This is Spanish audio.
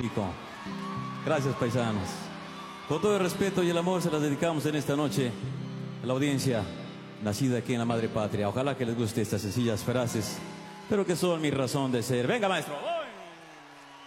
México. Gracias, paisanos. Con todo el respeto y el amor se las dedicamos en esta noche a la audiencia nacida aquí en la madre patria. Ojalá que les guste estas sencillas frases, pero que son mi razón de ser. Venga, maestro. ¡Voy!